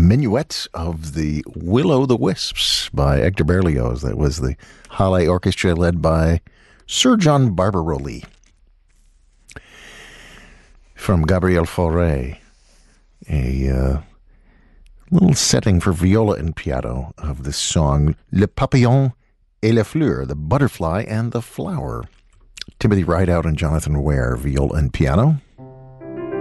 Minuet of the Will-O'-the-Wisps by Hector Berlioz. That was the Halle Orchestra led by Sir John Barbaroli. From Gabriel Fauré, a little setting for viola and piano of this song, Le Papillon et la Fleur, the butterfly and the flower. Timothy Rideout and Jonathan Ware, viola and piano.